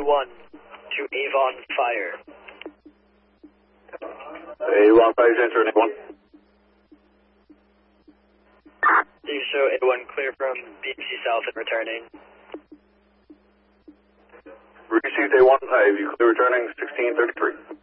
A1 to Avon Fire. A1 Fire, transfer A1. Do you show A1 clear from BMC South and returning? Received A1, I have you clear returning 1633.